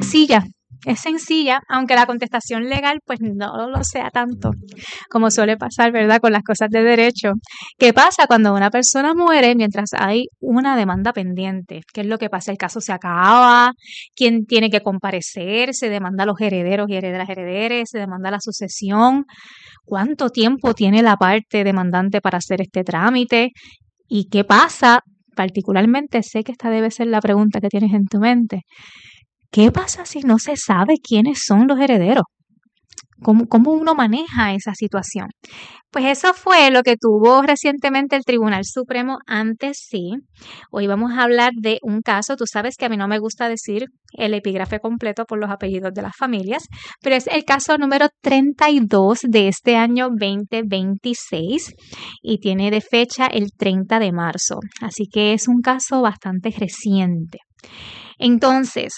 Es sencilla, aunque la contestación legal pues no lo sea tanto, como suele pasar, ¿verdad?, con las cosas de derecho. ¿Qué pasa cuando una persona muere mientras hay una demanda pendiente? ¿Qué es lo que pasa? El caso se acaba, ¿quién tiene que comparecer? ¿Se demanda a los herederos y herederes? ¿Se demanda la sucesión? ¿Cuánto tiempo tiene la parte demandante para hacer este trámite? ¿Y qué pasa? Particularmente, sé que esta debe ser la pregunta que tienes en tu mente. ¿Qué pasa si no se sabe quiénes son los herederos? ¿Cómo uno maneja esa situación? Pues eso fue lo que tuvo recientemente el Tribunal Supremo ante sí. Hoy vamos a hablar de un caso. Tú sabes que a mí no me gusta decir el epígrafe completo por los apellidos de las familias, pero es el caso número 32 de este año 2026 y tiene de fecha el 30 de marzo. Así que es un caso bastante reciente. Entonces,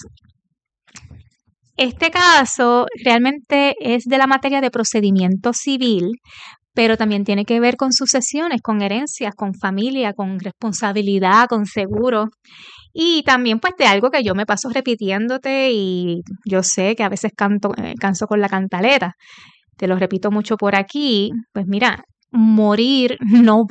este caso realmente es de la materia de procedimiento civil, pero también tiene que ver con sucesiones, con herencias, con familia, con responsabilidad, con seguro. Y también pues de algo que yo me paso repitiéndote y yo sé que a veces canso con la cantaleta. Te lo repito mucho por aquí. Pues mira, morir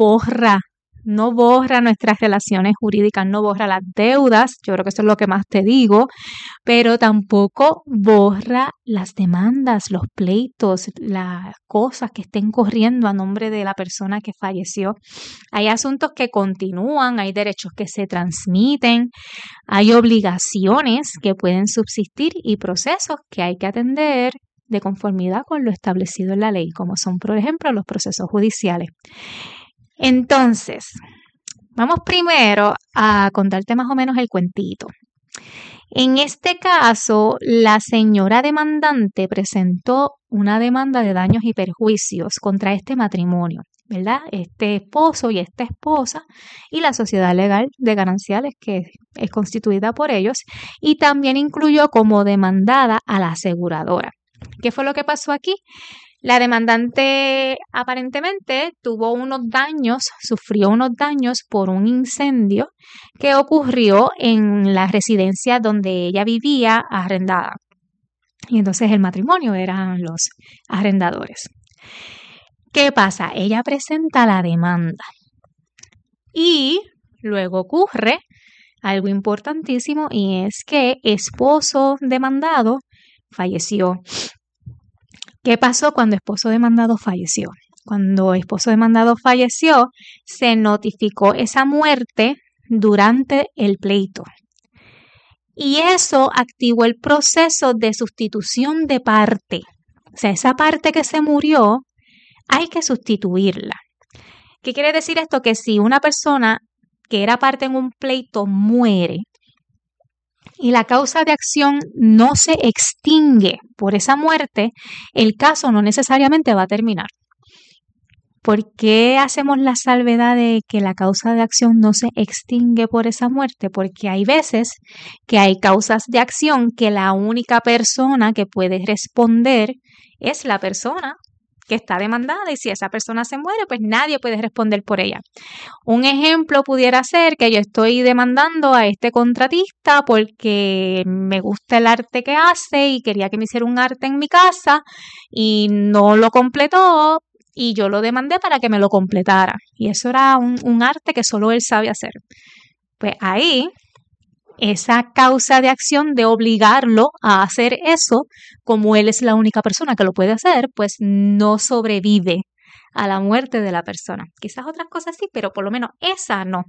no borra nuestras relaciones jurídicas, no borra las deudas, yo creo que eso es lo que más te digo, pero tampoco borra las demandas, los pleitos, las cosas que estén corriendo a nombre de la persona que falleció. Hay asuntos que continúan, hay derechos que se transmiten, hay obligaciones que pueden subsistir y procesos que hay que atender de conformidad con lo establecido en la ley, como son, por ejemplo, los procesos judiciales. Entonces, vamos primero a contarte más o menos el cuentito. En este caso, la señora demandante presentó una demanda de daños y perjuicios contra este matrimonio, ¿verdad? Este esposo y esta esposa y la sociedad legal de gananciales que es constituida por ellos, y también incluyó como demandada a la aseguradora. ¿Qué fue lo que pasó aquí? La demandante aparentemente sufrió unos daños por un incendio que ocurrió en la residencia donde ella vivía arrendada. Y entonces el matrimonio eran los arrendadores. ¿Qué pasa? Ella presenta la demanda y luego ocurre algo importantísimo, y es que esposo demandado falleció. ¿Qué pasó cuando esposo demandado falleció? Cuando esposo demandado falleció, se notificó esa muerte durante el pleito. Y eso activó el proceso de sustitución de parte. O sea, esa parte que se murió, hay que sustituirla. ¿Qué quiere decir esto? Que si una persona que era parte en un pleito muere, y la causa de acción no se extingue por esa muerte, el caso no necesariamente va a terminar. ¿Por qué hacemos la salvedad de que la causa de acción no se extingue por esa muerte? Porque hay veces que hay causas de acción que la única persona que puede responder es la persona que está demandada, y si esa persona se muere, pues nadie puede responder por ella. Un ejemplo pudiera ser que yo estoy demandando a este contratista porque me gusta el arte que hace y quería que me hiciera un arte en mi casa y no lo completó, y yo lo demandé para que me lo completara. Y eso era un arte que solo él sabe hacer. Pues ahí, esa causa de acción de obligarlo a hacer eso, como él es la única persona que lo puede hacer, pues no sobrevive a la muerte de la persona. Quizás otras cosas sí, pero por lo menos esa no.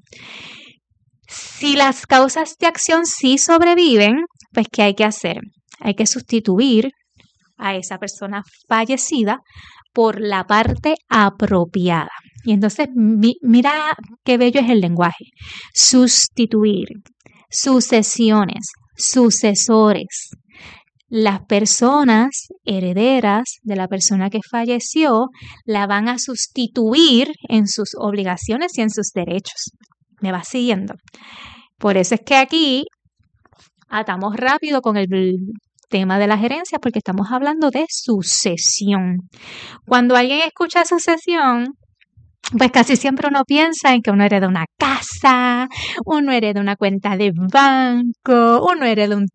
Si las causas de acción sí sobreviven, pues ¿qué hay que hacer? Hay que sustituir a esa persona fallecida por la parte apropiada. Y entonces, mira qué bello es el lenguaje. Sustituir, sucesiones, sucesores. Las personas herederas de la persona que falleció la van a sustituir en sus obligaciones y en sus derechos. ¿Me vas siguiendo? Por eso es que aquí atamos rápido con el tema de las herencias, porque estamos hablando de sucesión. Cuando alguien escucha sucesión, pues casi siempre uno piensa en que uno hereda una casa, uno hereda una cuenta de banco, uno hereda un